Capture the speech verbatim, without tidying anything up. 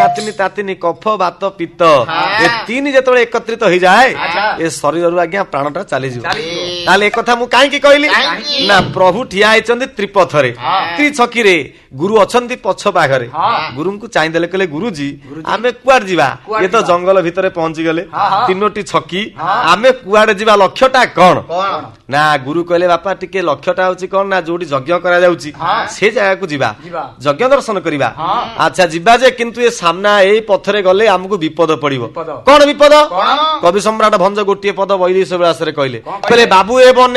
ଆତିନି ତାତିନି କଫ ବାତ ପିତ୍ତ ଏ ତିନି ଯେତେବେଳେ ଏକତ୍ରିତ ହେଇଯାଏ ଏ ଶରୀରରୁ ଆଜ୍ଞା ପ୍ରାଣଟା ଚାଲିଯିବ। ତାହେଲେ ଏକଥା ମୁଁ କାହିଁକି କହିଲି ନା ପ୍ରଭୁ ଠିଆ ହେଇଛନ୍ତି ତ୍ରିପଥରେ ତ୍ରିଛକିରେ ଗୁରୁ ଅଛନ୍ତି ପଛ ପାଖରେ। ଗୁରୁଙ୍କୁ ଚାହିଁଦେଲେ କହିଲେ ଗୁରୁଜୀ ଆମେ କୁଆଡେ ଯିବା? ଏ ତ ଜଙ୍ଗଲ ଭିତରେ ପହଞ୍ଚି ଗଲେ ତିନୋଟି ଛକି ଆମେ କୁଆଡେ ଯିବା? ଲକ୍ଷ୍ୟଟା କଣ? ନା ଗୁରୁ କହିଲେ ବାପା ଟିକେ ଲକ୍ଷ୍ୟଟା ହଉଛି କଣ ନା ଯୋଉଠି ଯଜ୍ଞ କରାଯାଉଛି ସେ ଜାଗାକୁ ଯିବା, ଯଜ୍ଞ ଦର୍ଶନ କରିବା। ଆଚ୍ଛା ଯିବା ଯେ କିନ୍ତୁ ଏ ସାମ୍ନା ଏଇ ପଥରେ ଗଲେ ଆମକୁ ବିପଦ ପଡିବ। କଣ ବିପଦ? କବି ସମ୍ରାଟ ଭଞ୍ଜ ଗୋଟିଏ ପଦ ବୈଦେଶ ବିଳାସରେ କହିଲେ କହିଲେ ବାବୁ ଏ ବନ